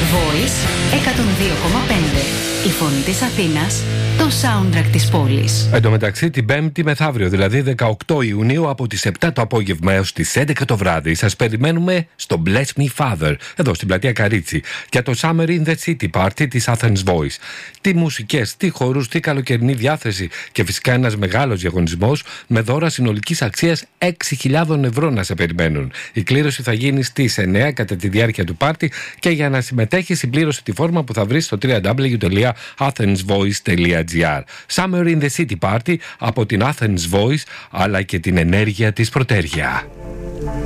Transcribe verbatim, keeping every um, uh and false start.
Voice εκατόν δύο κόμμα πέντε. Η φωνή της Αθήνας, το soundtrack της πόλης. Εν τω μεταξύ, την Πέμπτη μεθαύριο, δηλαδή δεκαοκτώ Ιουνίου, από τις επτά το απόγευμα έως τις έντεκα το βράδυ, σας περιμένουμε στο Bless Me Father, εδώ στην πλατεία Καρίτσι, για το Summer in the City Party της Athens Voice. Τι μουσικές, τι χορούς, τι καλοκαιρινή διάθεση και φυσικά ένας μεγάλος διαγωνισμός με δώρα συνολικής αξίας έξι χιλιάδες ευρώ να σε περιμένουν. Η κλήρωση θα γίνει στις εννέα κατά τη διάρκεια του πάρτι και για να συμμετέχεις συμπλήρωσε τη φόρμα που θα βρεις στο double-u double-u double-u τελεία athens voice τελεία gr. Summer in the City Party από την Athens Voice, αλλά και την ενέργεια της Πρωτέργεια.